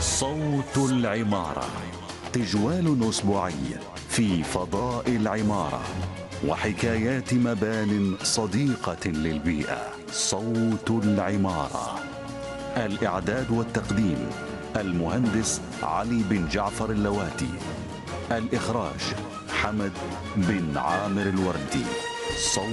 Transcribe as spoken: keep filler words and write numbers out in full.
صوت العمارة، تجوال أسبوعي في فضاء العمارة وحكايات مبان صديقة للبيئة. صوت العمارة، الإعداد والتقديم المهندس علي بن جعفر اللواتي، الإخراج حمد بن عامر الوردي. صوت